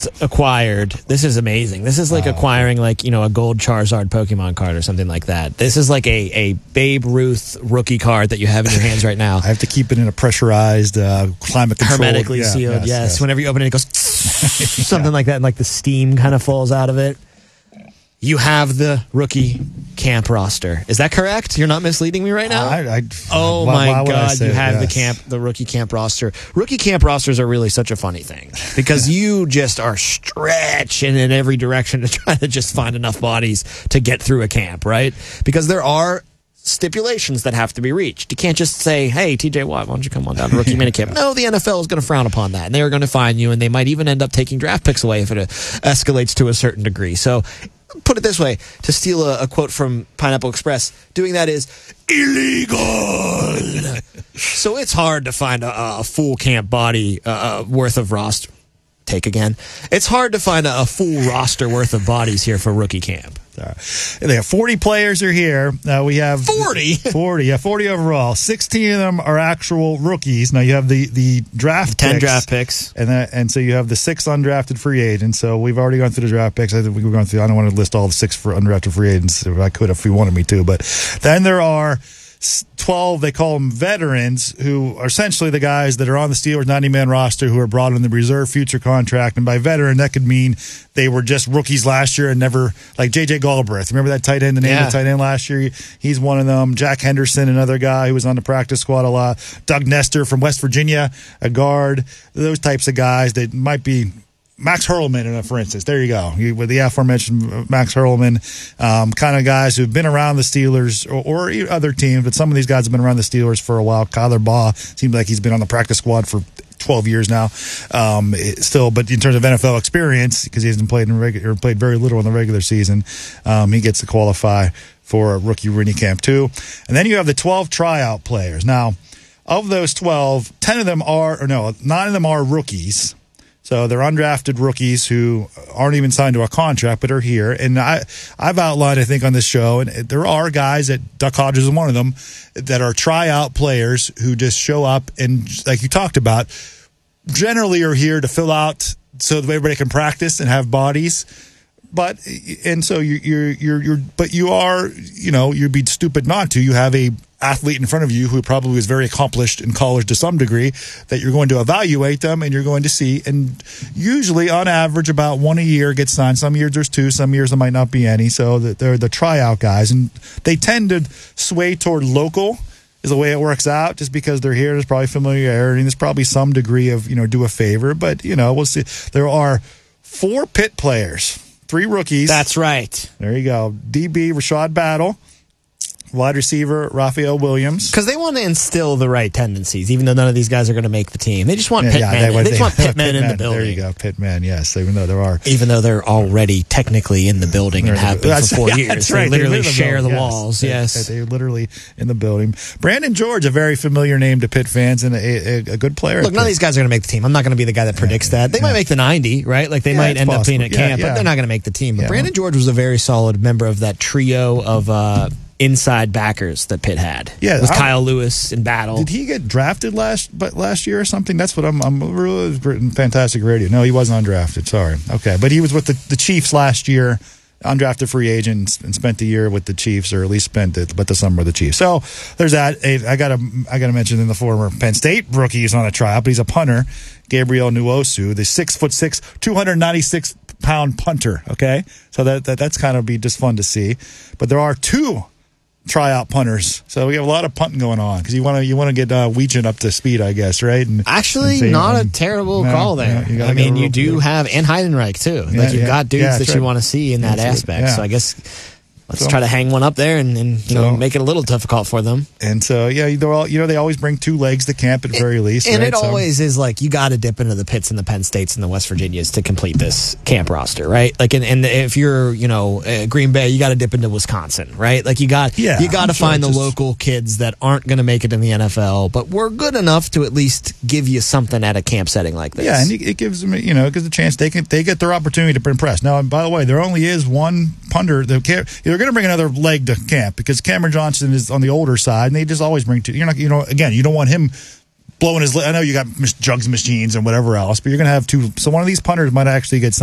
acquired. This is amazing. This is like acquiring like, a gold Charizard Pokemon card or something like that. This is like a Babe Ruth rookie card that you have in your hands right now. I have to keep it in a pressurized, climate controlled. Hermetically sealed, yes. Whenever you open it, it goes something like that, and like the steam kind of falls out of it. You have the rookie camp roster. Is that correct? You're not misleading me right now? Oh my God, you have the rookie camp roster. Rookie camp rosters are really such a funny thing because you just are stretching in every direction to try to just find enough bodies to get through a camp, right? Because there are stipulations that have to be reached. You can't just say, hey, TJ Watt, why don't you come on down to rookie minicamp? No, the NFL is going to frown upon that, and they are going to fine you, and they might even end up taking draft picks away if it escalates to a certain degree. So put it this way, to steal a quote from Pineapple Express, doing that is illegal. So it's hard to find a full camp body worth of roster. Take again. It's hard to find a full roster worth of bodies here for rookie camp. They have 40 players are here. We have 40? 40 overall. 16 of them are actual rookies. Now you have the draft 10 picks, draft picks. And so you have the 6 undrafted free agents. So we've already gone through the draft picks. I think we were going through. I don't want to list all the 6 for undrafted free agents. I could if we wanted me to. But then there are 12, they call them veterans, who are essentially the guys that are on the Steelers 90-man roster who are brought in the reserve future contract. And by veteran, that could mean they were just rookies last year and never, like J.J. Galbraith. Remember that tight end, the name of the tight end last year? He's one of them. Jack Henderson, another guy who was on the practice squad a lot. Doug Nestor from West Virginia, a guard. Those types of guys that might be Max Hurlman, for instance. There you go. With the aforementioned Max Hurlman, kind of guys who've been around the Steelers or other teams, but some of these guys have been around the Steelers for a while. Kyler Baugh seems like he's been on the practice squad for 12 years now. Still, but in terms of NFL experience, because he hasn't played played very little in the regular season, he gets to qualify for a rookie minicamp too. And then you have the 12 tryout players. Now, of those 12, 9 of them are rookies. So they're undrafted rookies who aren't even signed to a contract, but are here. And I've outlined, I think, on this show, and there are guys, Duck Hodges is one of them, that are tryout players who just show up and, like you talked about, generally are here to fill out so that everybody can practice and have bodies. But and so you'd be stupid not to. You have a athlete in front of you who probably was very accomplished in college to some degree, that you're going to evaluate them and you're going to see. And usually, on average, about 1 a year gets signed. Some years there's 2, some years there might not be any. So they're the tryout guys, and they tend to sway toward local. Is the way it works out, just because they're here. There's probably familiarity. There's probably some degree of do a favor, but we'll see. There are 4 Pitt players. 3 rookies. That's right. There you go. DB, Rashad Battle. Wide receiver, Raphael Williams. Because they want to instill the right tendencies, even though none of these guys are going to make the team. They just want Pittmen. They just want Pittmen in the building. There you go, Pittmen, yes. Even though they're already technically in the building and have been for 4 years. That's right. They literally share the walls. Yes. They're literally in the building. Brandon George, a very familiar name to Pitt fans and a good player. Look, none of these guys are going to make the team. I'm not going to be the guy that predicts that. They might make the 90, right? Like they might end up being at camp, but they're not going to make the team. But Brandon George was a very solid member of that trio of inside backers that Pitt had. Yeah, with Kyle Lewis in Battle. Did he get drafted last last year or something? That's what I'm really fantastic radio. No, he wasn't undrafted. Sorry. Okay, but he was with the Chiefs last year, undrafted free agent, and spent the year with the Chiefs, or at least spent the summer with the Chiefs. So there's that. I gotta mention in the former Penn State rookie is on a tryout, but he's a punter, Gabriel Nwosu, the 6'6", 296-pound punter. Okay, so that's kind of be just fun to see. But there are 2 tryout punters, so we have a lot of punting going on because you want to get Weechen up to speed, I guess, right? And not a terrible call there. You do have and Heidenreich too. Like you've got dudes that you want to see in that aspect. So I guess let's try to hang one up there and make it a little difficult for them. And so they always bring 2 legs to camp at very least. And it always is like you got to dip into the Pitts and the Penn States and the West Virginias to complete this camp roster, right? Like and if you're Green Bay, you got to dip into Wisconsin, right? Like you got to find the local kids that aren't going to make it in the NFL, but we're good enough to at least give you something at a camp setting like this. Yeah, and it gives them a chance they get their opportunity to impress. Now, and by the way, there only is one punter that they're going to bring another leg to camp because Cameron Johnson is on the older side, and they just always bring 2. You don't want him blowing his. I know you got jugs machines and whatever else, but you're going to have two. So one of these punters might actually get